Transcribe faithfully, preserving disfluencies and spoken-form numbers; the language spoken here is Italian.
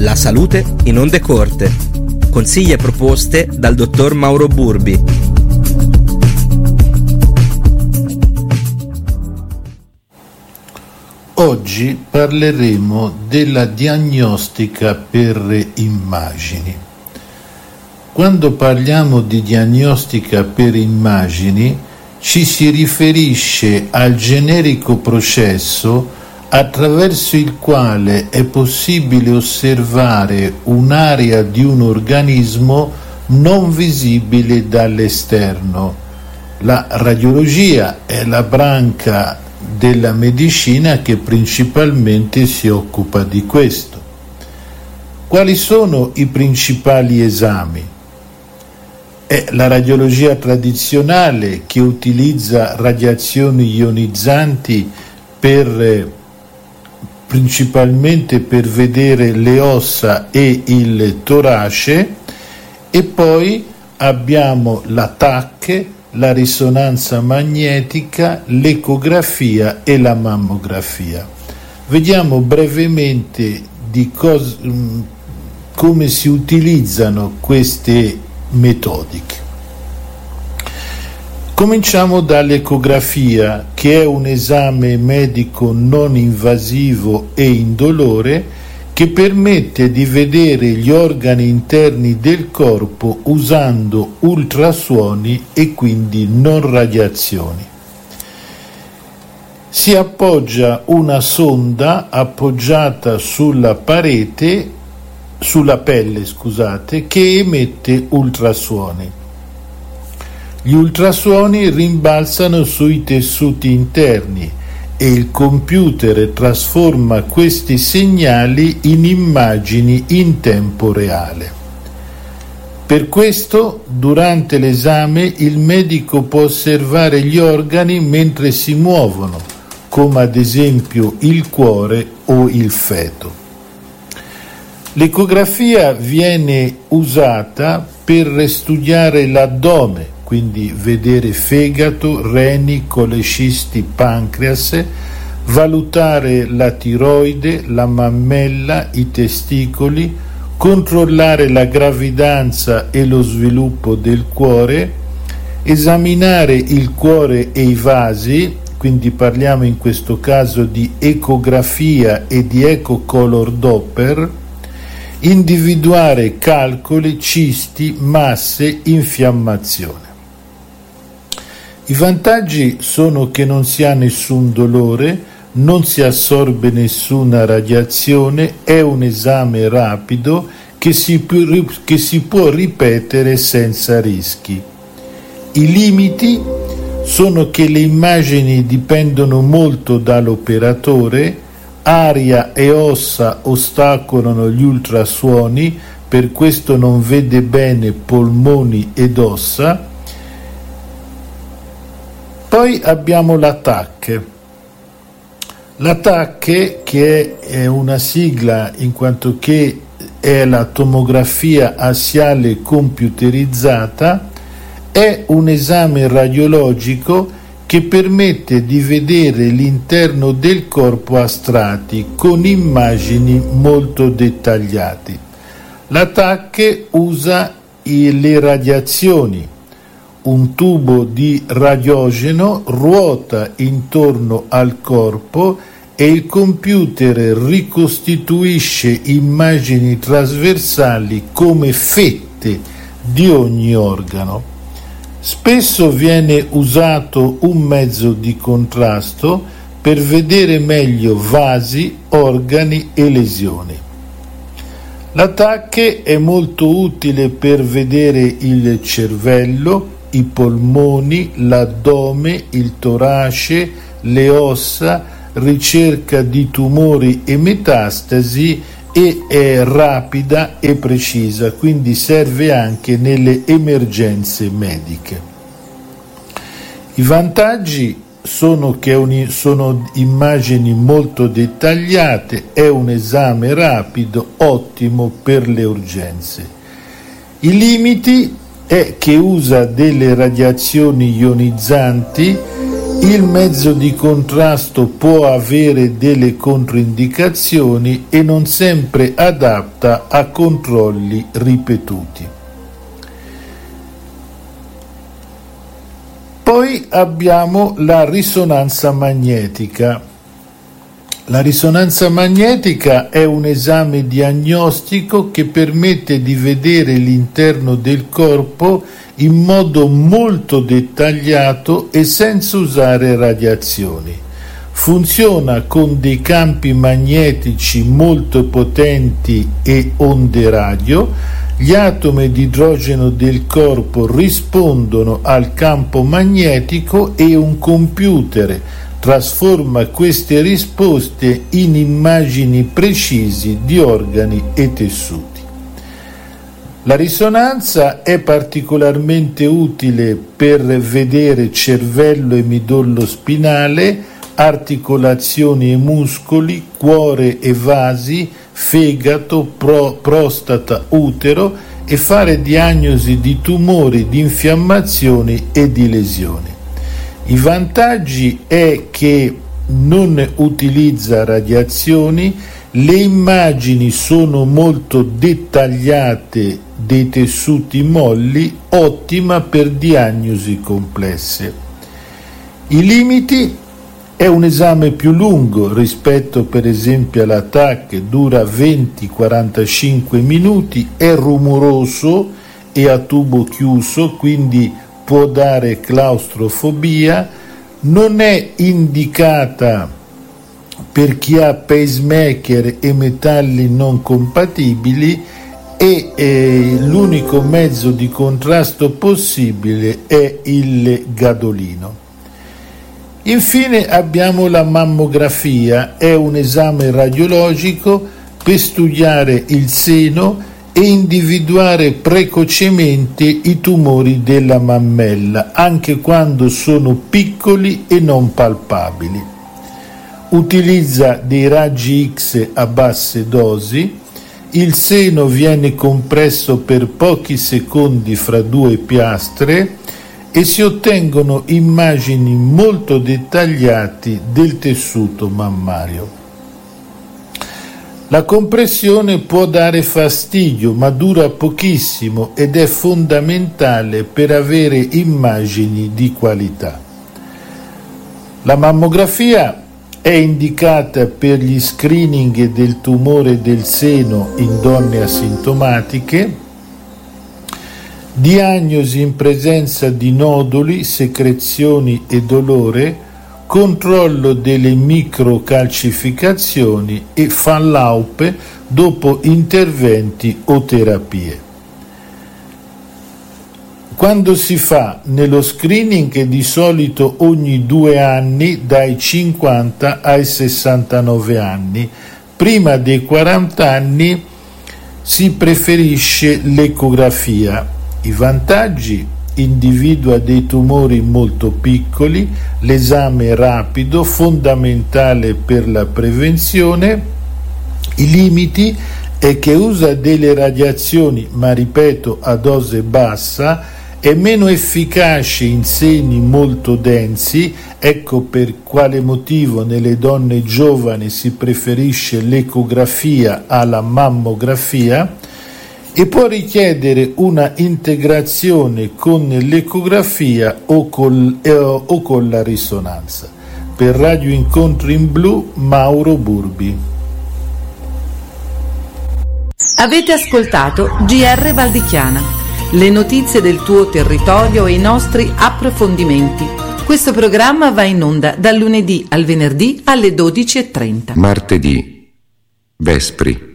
La salute in onde corte. Consigli e proposte dal dottor Mauro Burbi. Oggi parleremo della diagnostica per immagini. Quando parliamo di diagnostica per immagini, ci si riferisce al generico processo attraverso il quale è possibile osservare un'area di un organismo non visibile dall'esterno. La radiologia è la branca della medicina che principalmente si occupa di questo. Quali sono i principali esami? È la radiologia tradizionale, che utilizza radiazioni ionizzanti per principalmente per vedere le ossa e il torace, e poi abbiamo la T A C, la risonanza magnetica, l'ecografia e la mammografia. Vediamo brevemente di cos- come si utilizzano queste metodiche. Cominciamo dall'ecografia, che è un esame medico non invasivo e indolore che permette di vedere gli organi interni del corpo usando ultrasuoni e quindi non radiazioni. Si appoggia una sonda appoggiata sulla parete, sulla pelle, scusate, che emette ultrasuoni. Gli ultrasuoni rimbalzano sui tessuti interni e il computer trasforma questi segnali in immagini in tempo reale. Per questo, durante l'esame, il medico può osservare gli organi mentre si muovono, come ad esempio il cuore o il feto. L'ecografia viene usata per studiare l'addome, quindi vedere fegato, reni, colecisti, pancreas, valutare la tiroide, la mammella, i testicoli, controllare la gravidanza e lo sviluppo del cuore, esaminare il cuore e i vasi, quindi parliamo in questo caso di ecografia e di ecocolor Doppler, individuare calcoli, cisti, masse, infiammazione. I vantaggi sono che non si ha nessun dolore, non si assorbe nessuna radiazione, è un esame rapido che si, che si può ripetere senza rischi. I limiti sono che le immagini dipendono molto dall'operatore, aria e ossa ostacolano gli ultrasuoni, per questo non vede bene polmoni ed ossa. Poi abbiamo la T A C. La T A C, che è una sigla in quanto che è la tomografia assiale computerizzata, è un esame radiologico che permette di vedere l'interno del corpo a strati con immagini molto dettagliate. La T A C usa le radiazioni. Un tubo di radiogeno ruota intorno al corpo e il computer ricostituisce immagini trasversali come fette di ogni organo. Spesso viene usato un mezzo di contrasto per vedere meglio vasi, organi e lesioni. La T A C è molto utile per vedere il cervello, i polmoni, l'addome, il torace, le ossa, ricerca di tumori e metastasi, e è rapida e precisa, quindi serve anche nelle emergenze mediche. I vantaggi sono che sono immagini molto dettagliate, è un esame rapido, ottimo per le urgenze. I limiti è che usa delle radiazioni ionizzanti, il mezzo di contrasto può avere delle controindicazioni e non sempre adatta a controlli ripetuti. Poi abbiamo la risonanza magnetica. La risonanza magnetica è un esame diagnostico che permette di vedere l'interno del corpo in modo molto dettagliato e senza usare radiazioni. Funziona con dei campi magnetici molto potenti e onde radio. Gli atomi di idrogeno del corpo rispondono al campo magnetico e un computer trasforma queste risposte in immagini precisi di organi e tessuti. La risonanza è particolarmente utile per vedere cervello e midollo spinale, articolazioni e muscoli, cuore e vasi, fegato, pro, prostata, utero e fare diagnosi di tumori, di infiammazioni e di lesioni. I vantaggi è che non utilizza radiazioni, le immagini sono molto dettagliate dei tessuti molli, ottima per diagnosi complesse. I limiti: è un esame più lungo rispetto per esempio alla T A C, dura venti quarantacinque minuti, è rumoroso e a tubo chiuso, quindi può dare claustrofobia, non è indicata per chi ha pacemaker e metalli non compatibili e eh, l'unico mezzo di contrasto possibile è il gadolino. Infine abbiamo la mammografia, è un esame radiologico per studiare il seno e individuare precocemente i tumori della mammella, anche quando sono piccoli e non palpabili. Utilizza dei raggi X a basse dosi, il seno viene compresso per pochi secondi fra due piastre e si ottengono immagini molto dettagliate del tessuto mammario. La compressione può dare fastidio, ma dura pochissimo ed è fondamentale per avere immagini di qualità. La mammografia è indicata per gli screening del tumore del seno in donne asintomatiche, diagnosi in presenza di noduli, secrezioni e dolore, controllo delle microcalcificazioni e fallaupe dopo interventi o terapie. Quando si fa nello screening di solito ogni due anni dai cinquanta ai sessantanove anni, prima dei quaranta anni si preferisce l'ecografia. I vantaggi: individua dei tumori molto piccoli, l'esame rapido, fondamentale per la prevenzione. I limiti è che usa delle radiazioni, ma ripeto a dose bassa, è meno efficace in seni molto densi, ecco per quale motivo nelle donne giovani si preferisce l'ecografia alla mammografia, e può richiedere una integrazione con l'ecografia o, col, eh, o con la risonanza. Per Radio Incontri in Blu, Mauro Burbi. Avete ascoltato G R Valdichiana, le notizie del tuo territorio e i nostri approfondimenti. Questo programma va in onda dal lunedì al venerdì alle dodici e trenta. Martedì, Vespri.